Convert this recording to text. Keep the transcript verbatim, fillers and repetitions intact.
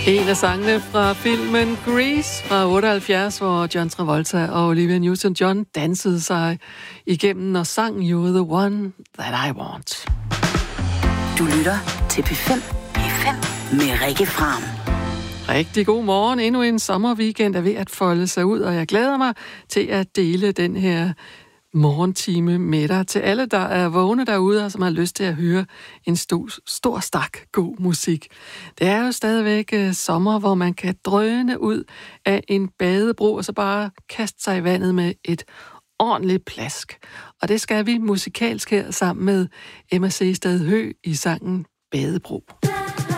En af sangene fra filmen Grease fra otteoghalvfjerds, hvor John Travolta og Olivia Newton-John dansede sig igennem og sang You're the one that I want. Du lytter til P fem. P fem med Rikke Fram. Rigtig god morgen. Endnu en sommerweekend er ved at folde sig ud, og jeg glæder mig til at dele den her morgentime med dig. Til alle, der er vågne derude, og som har lyst til at høre en stor, stor stak god musik. Det er jo stadigvæk uh, sommer, hvor man kan drøne ud af en badebro, og så bare kaste sig i vandet med et ordentligt plask. Og det skal vi musikalsk her sammen med Emma Seestad Høgh i sangen Badebro.